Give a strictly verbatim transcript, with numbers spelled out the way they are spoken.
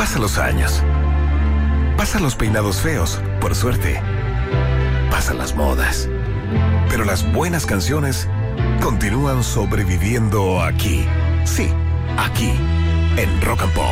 Pasan los años. Pasan los peinados feos, por suerte. Pasan las modas. Pero las buenas canciones continúan sobreviviendo aquí. Sí, aquí, en Rock and Pop.